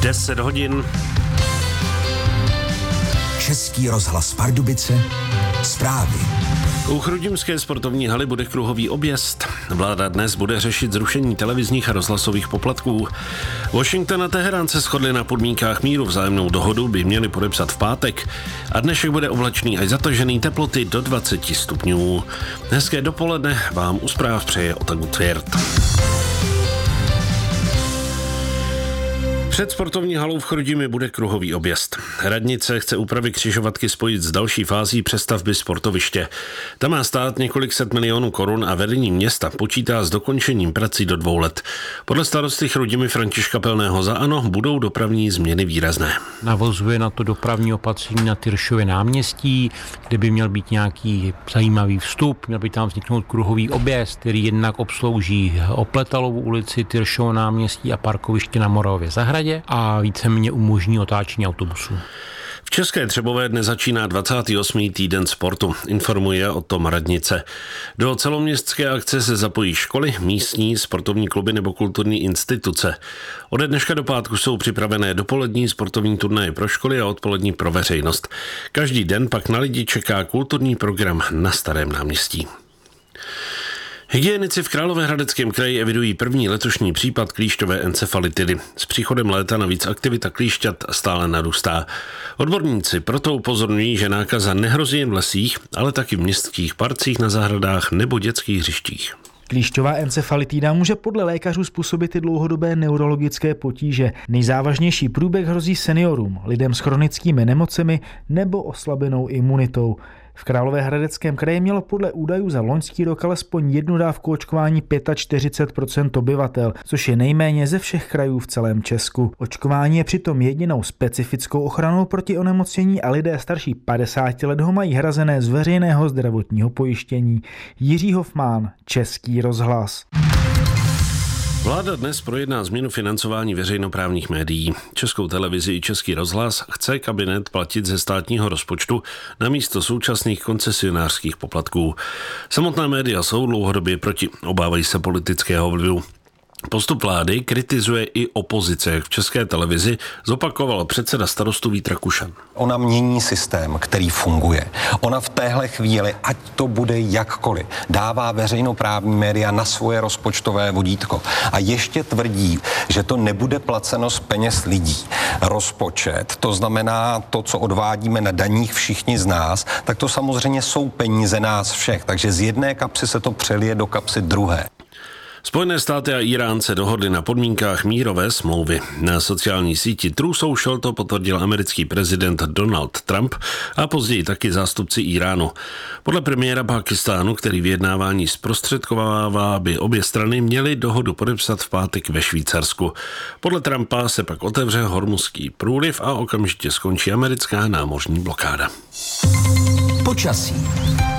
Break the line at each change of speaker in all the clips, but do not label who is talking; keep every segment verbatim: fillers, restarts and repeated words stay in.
deset hodin.
Český rozhlas Pardubice, zprávy.
U chrudimské sportovní haly bude kruhový objezd. Vláda dnes bude řešit zrušení televizních a rozhlasových poplatků. Washington a Teherán se shodli na podmínkách míru, vzájemnou dohodu by měli podepsat v pátek. A dnešek bude oblačný až zatažený, teploty do dvacet stupňů. Hezké dopoledne vám u zpráv přeje Otagu Tvěrt. Před sportovní halou v Chrudimi bude kruhový objezd. Radnice chce úpravy křižovatky spojit s další fází přestavby sportoviště. Ta má stát několik set milionů korun a vedení města počítá s dokončením prací do dvou let. Podle starosty Chrudimi Františka Pelného za ANO budou dopravní změny výrazné.
Navozuje na to dopravní opatření na Tyršově náměstí, kde by měl být nějaký zajímavý vstup, měl by tam vzniknout kruhový objezd, který jednak obslouží Opletalovu ulici, Tyršovo náměstí a parkoviště na Moravově zahradě a víceméně umožní otáčení autobusů.
V České Třebové dnes začíná dvacátý osmý týden sportu, informuje o tom radnice. Do celoměstské akce se zapojí školy, místní sportovní kluby nebo kulturní instituce. Ode dneška do pátku jsou připravené dopolední sportovní turnaje pro školy a odpolední pro veřejnost. Každý den pak na lidi čeká kulturní program na Starém náměstí. Hygienici v Královéhradeckém kraji evidují první letošní případ klíšťové encefalitidy. S příchodem léta navíc aktivita klíšťat stále narůstá. Odborníci proto upozorňují, že nákaza nehrozí jen v lesích, ale taky v městských parcích, na zahradách nebo dětských hřištích.
Klíšťová encefalitida může podle lékařů způsobit i dlouhodobé neurologické potíže. Nejzávažnější průběh hrozí seniorům, lidem s chronickými nemocemi nebo oslabenou imunitou. V Královéhradeckém kraji mělo podle údajů za loňský rok alespoň jednu dávku očkování čtyřicet pět procent obyvatel, což je nejméně ze všech krajů v celém Česku. Očkování je přitom jedinou specifickou ochranou proti onemocnění a lidé starší padesáti let ho mají hrazené z veřejného zdravotního pojištění. Jiří Hofmán, Český rozhlas.
Vláda dnes projedná změnu financování veřejnoprávních médií. Českou televizi i Český rozhlas chce kabinet platit ze státního rozpočtu na místo současných koncesionářských poplatků. Samotná média jsou dlouhodobě proti, obávají se politického vlivu. Postup vlády kritizuje i opozice, jak v České televizi zopakoval předseda Starostů Vít Rakušan.
Ona mění systém, který funguje. Ona v téhle chvíli, ať to bude jakkoliv, dává veřejnoprávní média na svoje rozpočtové vodítko. A ještě tvrdí, že to nebude placeno z peněz lidí. Rozpočet, to znamená to, co odvádíme na daních všichni z nás, tak to samozřejmě jsou peníze nás všech. Takže z jedné kapsy se to přelije do kapsy druhé.
Spojené státy a Irán se dohodli na podmínkách mírové smlouvy. Na sociální síti Truth Social to potvrdil americký prezident Donald Trump a později taky zástupci Iránu. Podle premiéra Pákistánu, který vyjednávání zprostředkovává, by obě strany měly dohodu podepsat v pátek ve Švýcarsku. Podle Trumpa se pak otevře Hormuzský průliv a okamžitě skončí americká námořní blokáda.
Počasí.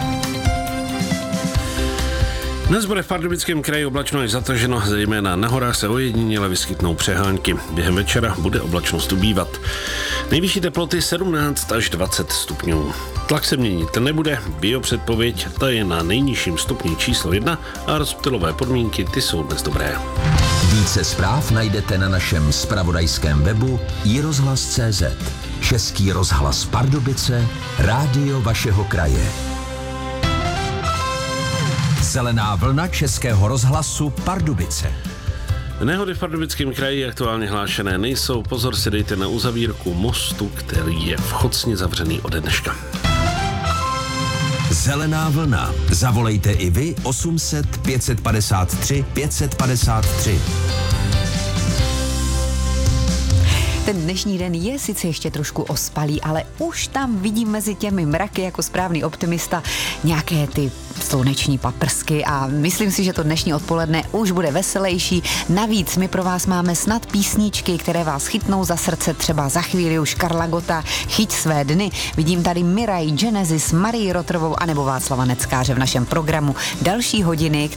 Dnes bude v Pardubickém kraji oblačno až zataženo, zejména na horách se ojediněle vyskytnou přehánky. Během večera bude oblačnost ubývat. Nejvyšší teploty sedmnáct až dvacet stupňů. Tlak se měnit nebude, biopředpověď, ta je na nejnižším stupni číslo jedna a rozptylové podmínky, ty jsou dnes dobré.
Více zpráv najdete na našem zpravodajském webu i rozhlas tečka cé zet. Český rozhlas Pardubice, rádio vašeho kraje. Zelená vlna Českého rozhlasu Pardubice.
Nehody v Pardubickém kraji aktuálně hlášené nejsou. Pozor si dejte na uzavírku mostu, který je v Chocni zavřený ode dneška.
Zelená vlna. Zavolejte i vy osm set pět padesát tři pět padesát tři.
Ten dnešní den je sice ještě trošku ospalý, ale už tam vidím mezi těmi mraky jako správný optimista nějaké ty sluneční paprsky a myslím si, že to dnešní odpoledne už bude veselější. Navíc my pro vás máme snad písničky, které vás chytnou za srdce, třeba za chvíli už Karla Gotta, Chyť své dny. Vidím tady Miraj, Genesis, Marii Rotrovou anebo Václava Neckáře v našem programu. Další hodiny,